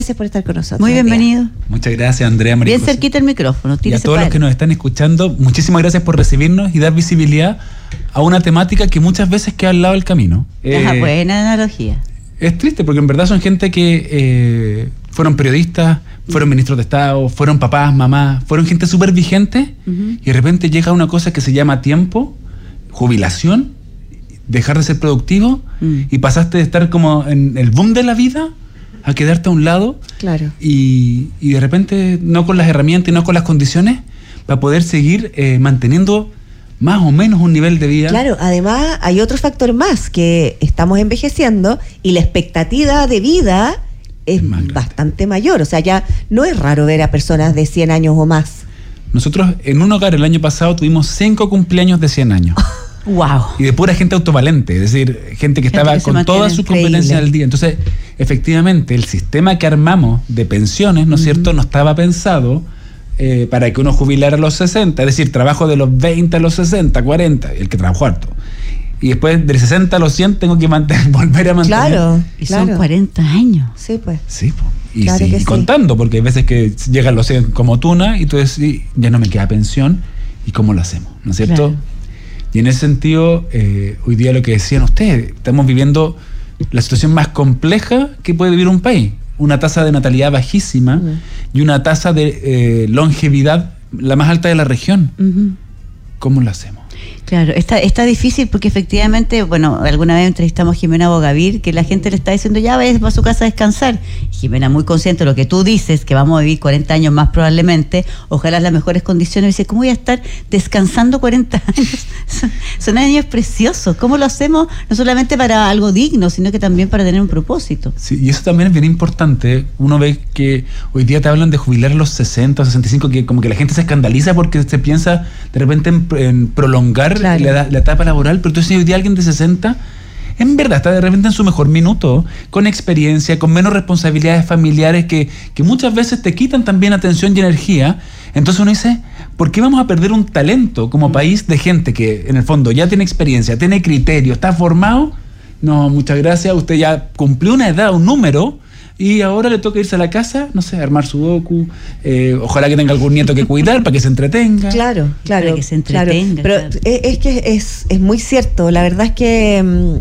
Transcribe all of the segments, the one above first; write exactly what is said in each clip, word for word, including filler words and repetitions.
Gracias por estar con nosotros. Muy bienvenido. Muchas gracias, Andrea. María Bien José. cerquita el micrófono. Y a todos los que nos están escuchando, muchísimas gracias por recibirnos y dar visibilidad a una temática que muchas veces queda al lado del camino. Ajá, eh, buena analogía. Es triste porque en verdad son gente que eh, fueron periodistas, fueron ministros de Estado, fueron papás, mamás, fueron gente súper vigente, uh-huh. y de repente llega una cosa que se llama tiempo, jubilación, dejar de ser productivo, uh-huh. y pasaste de estar como en el boom de la vida a quedarte a un lado, claro. y, y de repente no con las herramientas y no con las condiciones para poder seguir eh, manteniendo más o menos un nivel de vida. Claro, además hay otro factor más, que estamos envejeciendo y la expectativa de vida es bastante mayor. O sea, ya no es raro ver a personas de cien años o más. Nosotros en un hogar el año pasado tuvimos cinco cumpleaños de cien años. Wow. Y de pura gente autovalente, es decir, gente que gente estaba que con todas sus competencias al día. Entonces, efectivamente, el sistema que armamos de pensiones, ¿no es uh-huh. cierto?, no estaba pensado eh, para que uno jubilara a los sesenta, es decir, trabajo de los veinte a los sesenta, cuarenta, el que trabajó harto. Y después del sesenta a los cien tengo que mantener, volver a mantener. Claro, y claro. son cuarenta años. Sí, pues. Sí, pues. Y, claro sí, y sí. contando, porque hay veces que llegan los cien como tuna y tú decís, ya no me queda pensión, ¿y cómo lo hacemos? ¿No es cierto? Claro. Y en ese sentido, eh, hoy día lo que decían ustedes, estamos viviendo la situación más compleja que puede vivir un país. Una tasa de natalidad bajísima uh-huh. y una tasa de eh, longevidad la más alta de la región. Uh-huh. ¿Cómo lo hacemos? Claro, está, está difícil porque efectivamente, bueno, alguna vez entrevistamos a Jimena Bogavir, que la gente le está diciendo, ya ves, va a su casa a descansar. Y Jimena, muy consciente de lo que tú dices, que vamos a vivir cuarenta años más probablemente, ojalá en las mejores condiciones, dice, ¿cómo voy a estar descansando cuarenta años? Son, son años preciosos. ¿Cómo lo hacemos? No solamente para algo digno, sino que también para tener un propósito. Sí, y eso también es bien importante. Uno ve que hoy día te hablan de jubilar a los sesenta o sesenta y cinco, que como que la gente se escandaliza porque se piensa de repente en, en prolongar claro. la, la etapa laboral, pero entonces hoy día alguien de sesenta en verdad está de repente en su mejor minuto, con experiencia, con menos responsabilidades familiares que, que muchas veces te quitan también atención y energía. Entonces uno dice, ¿por qué vamos a perder un talento como mm. país de gente que en el fondo ya tiene experiencia, tiene criterio, está formado? No, muchas gracias, usted ya cumplió una edad, un número, y ahora le toca irse a la casa, no sé, armar sudoku, eh, ojalá que tenga algún nieto que cuidar para que se entretenga. Claro, claro. Para que se entretenga. Claro. Pero claro. Es, es que es, es muy cierto. La verdad es que mmm,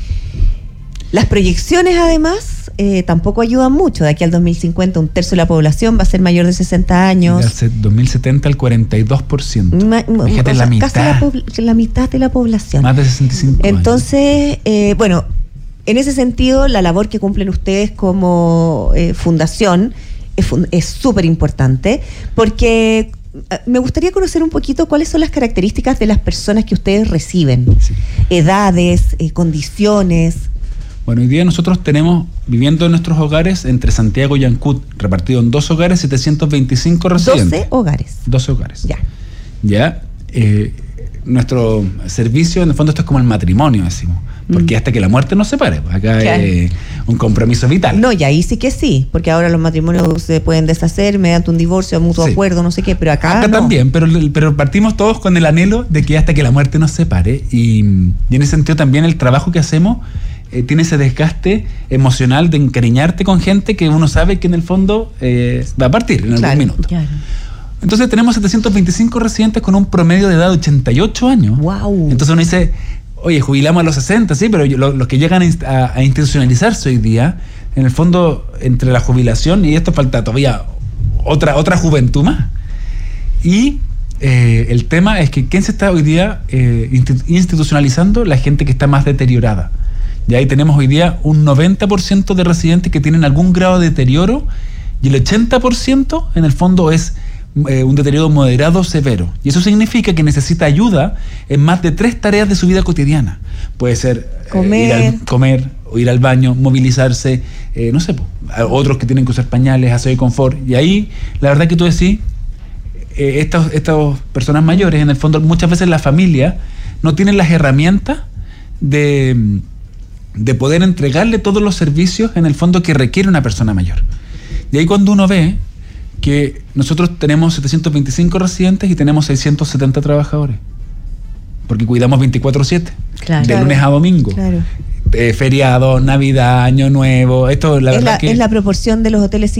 las proyecciones, además, eh, tampoco ayudan mucho. De aquí al dos mil cincuenta, un tercio de la población va a ser mayor de sesenta años. De dos mil setenta, el cuarenta y dos por ciento. Ma, Fíjate, o sea, la mitad. Casi la, la mitad de la población. Más de sesenta y cinco Entonces, eh, bueno... En ese sentido, la labor que cumplen ustedes como eh, fundación es súper importante, porque me gustaría conocer un poquito cuáles son las características de las personas que ustedes reciben, sí. edades, eh, condiciones. Bueno, hoy día nosotros tenemos, viviendo en nuestros hogares, entre Santiago y Ancud, repartido en dos hogares, setecientos veinticinco residentes. doce hogares. doce hogares. Ya. Ya, eh, nuestro servicio, en el fondo, esto es como el matrimonio, decimos. Porque mm. hasta que la muerte nos separe. Acá claro. es un compromiso vital. No, y ahí sí que sí, porque ahora los matrimonios se pueden deshacer mediante un divorcio, mutuo sí. acuerdo, no sé qué, pero acá Acá no. también, pero, pero partimos todos con el anhelo de que hasta que la muerte nos separe. Y, y en ese sentido también el trabajo que hacemos eh, tiene ese desgaste emocional de encariñarte con gente que uno sabe que en el fondo eh, va a partir en claro, algún minuto. Claro. Entonces tenemos setecientos veinticinco residentes con un promedio de edad de ochenta y ocho años. Wow. Entonces uno dice, oye, jubilamos a los sesenta, sí, pero los lo que llegan a, a institucionalizarse hoy día, en el fondo, entre la jubilación y esto falta todavía otra, otra juventud más. Y eh, el tema es que ¿quién se está hoy día eh, institucionalizando? La gente que está más deteriorada. Y ahí tenemos hoy día un noventa por ciento de residentes que tienen algún grado de deterioro y el ochenta por ciento en el fondo es Eh, un deterioro moderado severo, y eso significa que necesita ayuda en más de tres tareas de su vida cotidiana. Puede ser comer, eh, ir al, comer o ir al baño, movilizarse, eh, no sé, otros que tienen que usar pañales, aseo y confort, y ahí la verdad que tú decís, eh, estas estas personas mayores, en el fondo muchas veces la familia no tienen las herramientas de, de poder entregarle todos los servicios en el fondo que requiere una persona mayor. Y ahí cuando uno ve que nosotros tenemos setecientos veinticinco residentes y tenemos seiscientos setenta trabajadores, porque cuidamos veinticuatro siete, claro. de lunes a domingo. Claro. eh, feriado, Navidad, Año Nuevo. Esto, la es, verdad la, que es la proporción de los hoteles